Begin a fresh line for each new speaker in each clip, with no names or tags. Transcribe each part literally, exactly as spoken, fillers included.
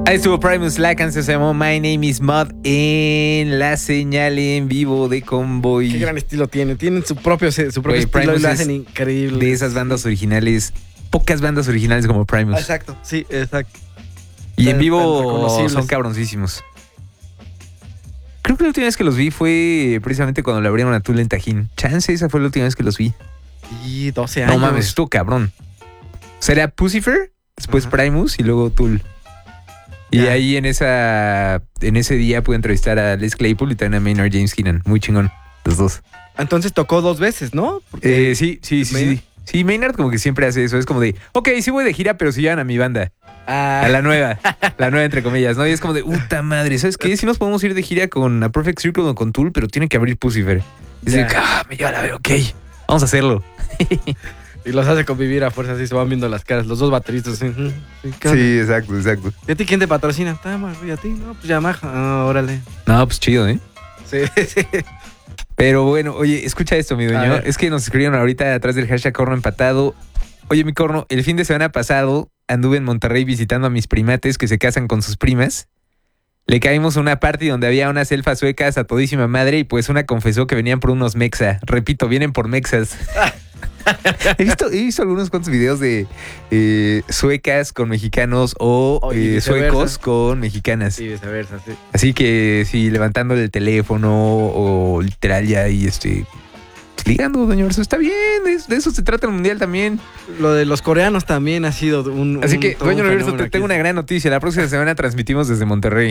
Ahí estuvo Primus, la canción se llamó My Name is Mud en la señal en vivo de Convoy.
Qué gran estilo tiene, tienen su propio, su propio
Oye,
estilo
Primus
y lo hacen
es
increíble.
De esas bandas originales, pocas bandas originales como Primus.
Exacto, sí, exacto.
Y
Tan-
en
tan
vivo
reconocibles.
son cabroncísimos. Creo que la última vez que los vi fue precisamente cuando le abrieron a Tool en Tajín. Chance, esa fue la última vez que los vi.
Y doce años.
No mames, estuvo cabrón. O sea, era Pucifer, después
Ajá.
Primus y luego Tool. Y
Ya.
ahí en esa en ese día pude entrevistar a Les Claypool y también a Maynard James Keenan. Muy chingón, los dos.
Entonces tocó dos veces, ¿no? Porque-
Eh, sí, sí, sí,
Maynard.
sí. Sí, Maynard como que siempre hace eso. Es como de, ok, sí voy de gira, pero sí llevan a mi banda.
Ah,
A la nueva. La nueva, entre comillas, ¿no? Y es como de, puta madre, ¿sabes qué? Sí nos podemos ir de gira con A Perfect Circle o con Tool, pero tiene que abrir Pucifer. Y es de,
Ya.
ah, me lleva la ver, ok. Vamos a hacerlo.
y los hace convivir a fuerza, así se van viendo las caras, los dos bateristas. Así, "Mm, sí, ¿qué onda?
Sí, exacto, exacto.
¿Y a ti quién te patrocina? Tama, güey, a ti, no, pues Yamaha. Ah, órale.
No, pues chido, ¿eh?
Sí, sí.
Pero bueno, oye, escucha esto, mi
A
dueño.
ver.
Es que nos escribieron ahorita atrás del hashtag Corno Empatado. Oye, mi Corno, el fin de semana pasado anduve en Monterrey visitando a mis primates que se casan con sus primas. Le caímos a una party donde había unas elfas suecas a todísima madre y pues una confesó que venían por unos mexa. Repito, vienen por mexas. he, visto, he visto algunos cuantos videos de eh, suecas con mexicanos o
O y
eh,
viceversa.
suecos con mexicanas.
Sí, viceversa, sí.
Así que sí, levantándole el teléfono o literal ya ahí este ligando, doña Verso, está bien, de, de eso se trata el mundial también.
Lo de los coreanos también ha sido un.
Así
un-
que,
todo
doña
un
Universo,
fenómeno
te tengo
aquí.
una gran noticia. La próxima semana transmitimos desde Monterrey.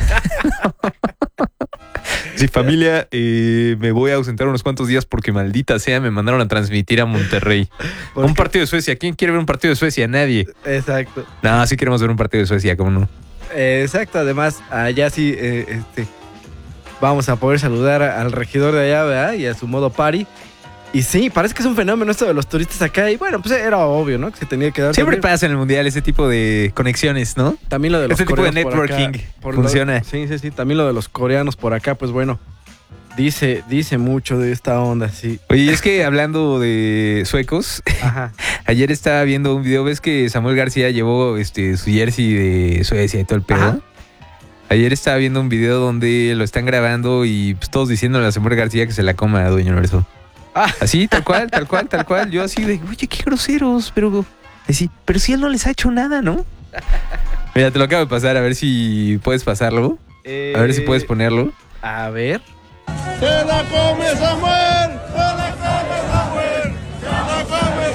Sí, familia, eh, me voy a ausentar unos cuantos días porque maldita sea, me mandaron a transmitir a Monterrey.
¿Por
Un
qué?
partido de Suecia. ¿Quién quiere ver un partido de Suecia? Nadie.
Exacto.
No, sí queremos ver un partido de Suecia, ¿cómo no?
Eh, exacto, además, allá sí, eh, este, vamos a poder saludar a- al regidor de allá, ¿verdad? Y a su modo party. Y sí, parece que es un fenómeno esto de los turistas acá. Y bueno, pues era obvio, ¿no? Que se tenía que dar.
Siempre
también,
pasa en el mundial ese tipo de conexiones, ¿no?
también lo de los
ese tipo de
coreanos por acá,
networking
por lo-
funciona.
sí, sí, sí. También lo de los coreanos por acá, pues bueno, dice, dice mucho de esta onda, sí.
Oye, es que hablando de suecos,
Ajá.
ayer estaba viendo un video, ¿ves que Samuel García llevó este, su jersey de Suecia y todo el pedo?
Ajá.
Ayer estaba viendo un video donde lo están grabando y pues, todos diciéndole a Samuel García que se la coma a Dueño Universo.
Ah.
Así, tal cual, tal cual, tal cual. Yo así de, oye, qué groseros, pero así, pero si él no les ha hecho nada, ¿no? Mira, te lo acabo de pasar, a ver si puedes pasarlo. A ver si puedes ponerlo.
A ver.
¡Se la come Samuel! ¡Se la come Samuel! ¡Se la come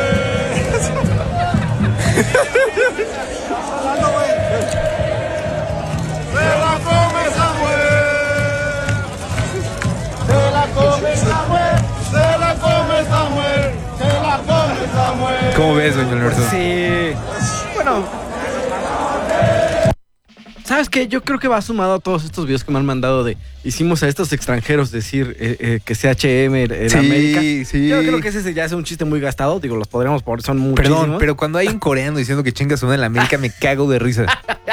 Samuel! ¡Se la come Samuel! ¡Se la come Samuel! ¡Se la come Samuel! ¡Se la come Samuel!
¿Cómo ves, Dueño Universo?
Sí. Bueno. ¿Sabes qué? Yo creo que va sumado a todos estos videos que me han mandado de hicimos a estos extranjeros decir eh, eh, que C H M en
Sí,
América.
sí.
Yo creo que ese ya es un chiste muy gastado. Digo, los podríamos poner, son muchísimos.
Perdón, pero cuando hay un coreano diciendo que chinga su madre en la América, me cago de risa.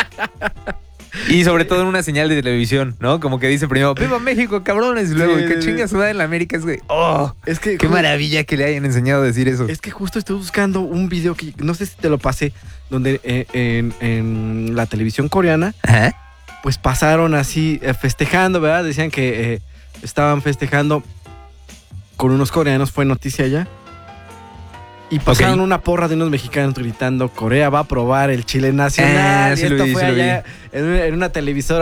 Y sobre todo en una señal de televisión, ¿no? Como que dice primero, ¡viva México, cabrones! Y luego,
Sí,
que
sí,
chinga
sí.
su madre en la América, es de, ¡oh!
Es que
¡Qué
ju-
maravilla que le hayan enseñado a decir eso!
Es que justo estoy buscando un video que no sé si te lo pasé, donde eh, en, en la televisión coreana,
Ajá.
pues pasaron así eh, festejando, ¿verdad? Decían que eh, estaban festejando con unos coreanos, fue noticia ya. Y pasaron
Ok.
una porra de unos mexicanos gritando, Corea va a probar el Chile nacional.
Ah,
y
sí lo
esto
vi,
fue
sí lo
allá en una, en una televisora.